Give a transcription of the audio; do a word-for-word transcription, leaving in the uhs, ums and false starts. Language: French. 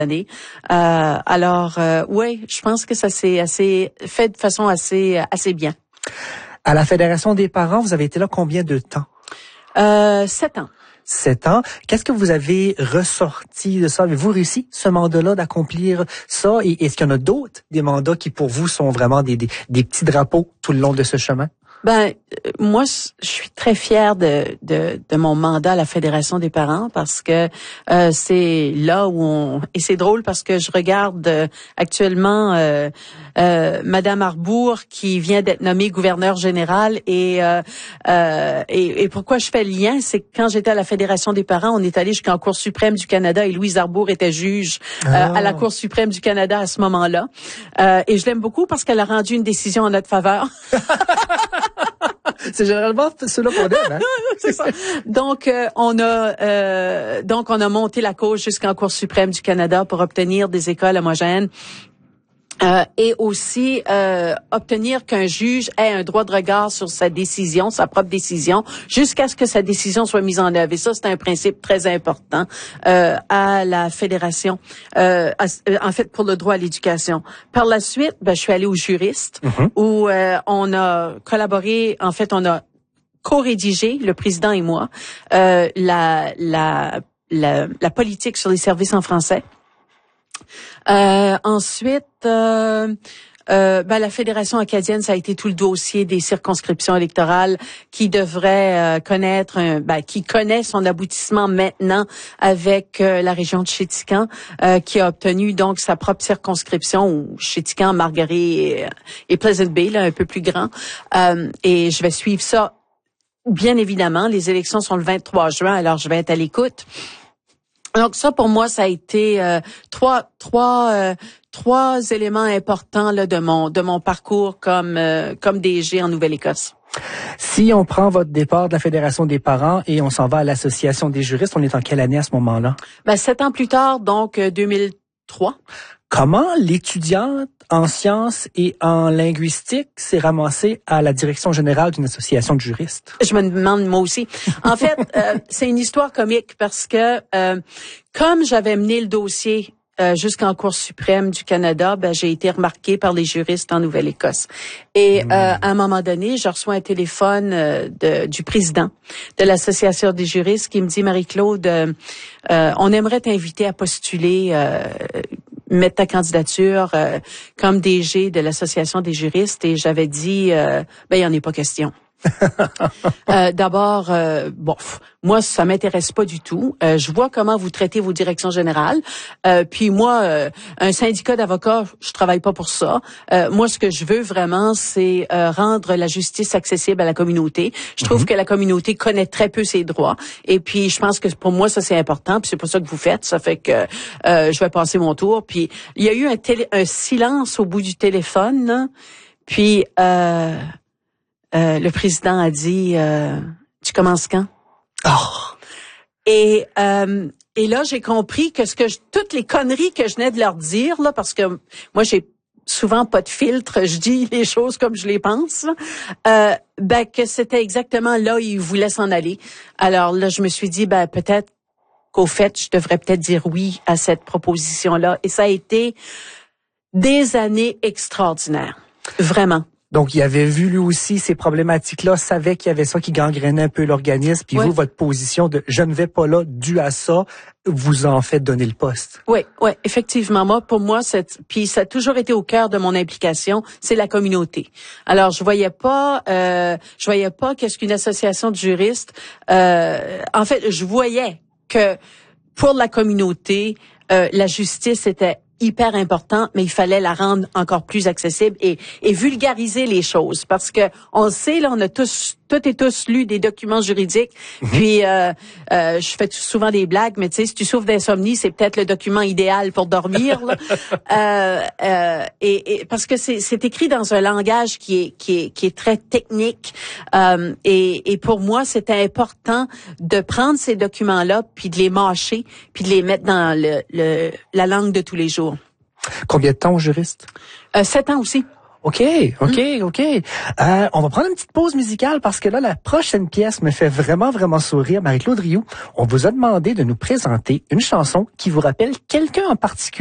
année. Euh, alors, euh, oui, je pense que ça s'est assez fait de façon assez assez bien. À la Fédération des parents, vous avez été là combien de temps? Euh, sept ans. Sept ans. Qu'est-ce que vous avez ressorti de ça? Avez-vous réussi, ce mandat-là, d'accomplir ça? Et est-ce qu'il y en a d'autres, des mandats qui, pour vous, sont vraiment des, des, des petits drapeaux tout le long de ce chemin? Ben, euh, moi, je suis très fière de, de, de mon mandat à la Fédération des parents parce que euh, c'est là où on... Et c'est drôle parce que je regarde euh, actuellement euh, euh, Madame Arbour qui vient d'être nommée gouverneure générale et, euh, euh, et, et pourquoi je fais le lien, c'est que quand j'étais à la Fédération des parents, on est allé jusqu'en Cour suprême du Canada et Louise Arbour était juge euh, Ah. à la Cour suprême du Canada à ce moment-là. Euh, et je l'aime beaucoup parce qu'elle a rendu une décision en notre faveur. C'est généralement cela qu'on aime, hein? C'est ça. Donc euh, on a euh, donc on a monté la cause jusqu'en Cour suprême du Canada pour obtenir des écoles homogènes. Euh, et aussi euh, obtenir qu'un juge ait un droit de regard sur sa décision, sa propre décision, jusqu'à ce que sa décision soit mise en œuvre. Et ça, c'est un principe très important euh, à la fédération, euh, à, en fait, pour le droit à l'éducation. Par la suite, ben, je suis allée au juriste, mm-hmm. où euh, on a collaboré, en fait, on a co-rédigé, le président et moi, euh, la, la, la, la politique sur les services en français. Euh, ensuite, euh, euh, ben, la Fédération acadienne, ça a été tout le dossier des circonscriptions électorales qui devrait euh, connaître, un, ben, qui connaît son aboutissement maintenant avec euh, la région de Chéticamp, euh, qui a obtenu donc sa propre circonscription, où Chéticamp, Margaret et, et Pleasant Bay, là, un peu plus grand. Euh, et je vais suivre ça, bien évidemment. Les élections sont le vingt-trois juin, alors je vais être à l'écoute. Donc ça, pour moi, ça a été euh, trois, trois, euh, trois éléments importants là de mon de mon parcours comme euh, comme D G en Nouvelle-Écosse. Si on prend votre départ de la Fédération des parents et on s'en va à l'Association des juristes, on est en quelle année à ce moment-là? Ben sept ans plus tard, donc euh, deux mille trois. Comment l'étudiante en sciences et en linguistique s'est ramassée à la direction générale d'une association de juristes? Je me demande moi aussi. En fait, euh, c'est une histoire comique parce que euh, comme j'avais mené le dossier euh, jusqu'en Cour suprême du Canada, ben j'ai été remarquée par les juristes en Nouvelle-Écosse. Et mmh. euh, à un moment donné, je reçois un téléphone euh, de, du président de l'Association des juristes qui me dit, Marie-Claude, euh, euh, on aimerait t'inviter à postuler euh, mettre ta candidature euh, comme D G de l'Association des juristes et j'avais dit euh, ben il y en est pas question. euh, d'abord euh, bon moi ça m'intéresse pas du tout. Euh, je vois comment vous traitez vos directions générales. Euh, puis moi euh, un syndicat d'avocats, je travaille pas pour ça. Euh, moi ce que je veux vraiment c'est euh, rendre la justice accessible à la communauté. Je trouve mm-hmm. que la communauté connaît très peu ses droits et puis je pense que pour moi ça c'est important puis c'est pas ça que vous faites. Ça fait que euh, je vais passer mon tour. Puis il y a eu un, télé- un silence au bout du téléphone là. Puis euh, Euh, le président a dit euh, tu commences quand? Oh. Et euh, et là j'ai compris que ce que je, toutes les conneries que je venais de leur dire là, parce que moi j'ai souvent pas de filtre, je dis les choses comme je les pense. Euh, ben que c'était exactement là où ils voulaient s'en aller. Alors là je me suis dit ben peut-être qu'au fait je devrais peut-être dire oui à cette proposition là. Et ça a été des années extraordinaires, vraiment. Donc, il avait vu lui aussi ces problématiques-là, savait qu'il y avait ça qui gangrénait un peu l'organisme, puis oui. vous, votre position de « je ne vais pas là dû à ça », vous en faites donner le poste. Oui, oui, effectivement. Moi, pour moi, c'est, puis ça a toujours été au cœur de mon implication, c'est la communauté. Alors, je voyais pas, euh, je voyais pas qu'est-ce qu'une association de juristes. Euh, en fait, je voyais que pour la communauté, euh, la justice était hyper important, mais il fallait la rendre encore plus accessible et, et vulgariser les choses. Parce que on le sait, là, on a tous, toutes et tous lu des documents juridiques. Mm-hmm. Puis, euh, euh, je fais souvent des blagues, mais tu sais, si tu souffres d'insomnie, c'est peut-être le document idéal pour dormir. Là. euh, euh, et, et parce que c'est, c'est écrit dans un langage qui est, qui est, qui est très technique. Euh, et, et pour moi, c'était important de prendre ces documents-là, puis de les mâcher, puis de les mettre dans le, le, la langue de tous les jours. Combien de temps au juriste? Euh, sept ans aussi. OK, OK, OK. Euh, on va prendre une petite pause musicale parce que là, la prochaine pièce me fait vraiment, vraiment sourire. Marie-Claude Rioux, on vous a demandé de nous présenter une chanson qui vous rappelle quelqu'un en particulier.